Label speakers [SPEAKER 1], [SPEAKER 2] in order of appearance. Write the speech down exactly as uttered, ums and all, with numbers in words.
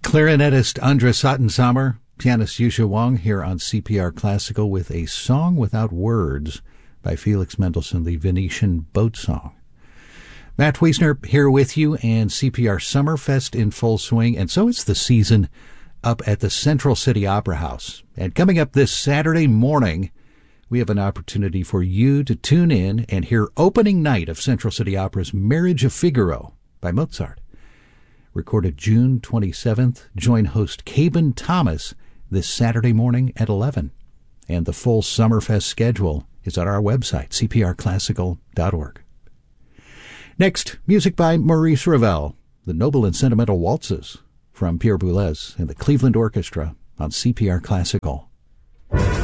[SPEAKER 1] Clarinetist Andras Ottensamer, pianist Yusha Wong here on C P R Classical with A Song Without Words by Felix Mendelssohn, the Venetian Boat Song. Matt Wiesner here with you, and C P R Summerfest in full swing, and so it's the season up at the Central City Opera House. And coming up this Saturday morning, we have an opportunity for you to tune in and hear opening night of Central City Opera's Marriage of Figaro by Mozart. Recorded June twenty-seventh, join host Caben Thomas this Saturday morning at eleven. And the full Summerfest schedule is on our website, c p r classical dot org. Next, music by Maurice Ravel, the Noble and Sentimental Waltzes from Pierre Boulez and the Cleveland Orchestra on C P R Classical.